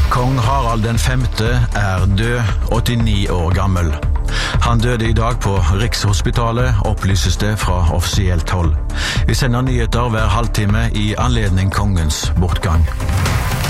Kong Harald den 5. er død, 89 år gammel. Han døde i dag på Rikshospitalet, opplyses det fra offisielt hold. Vi sender nyheter hver halvtime i anledning kongens bortgang.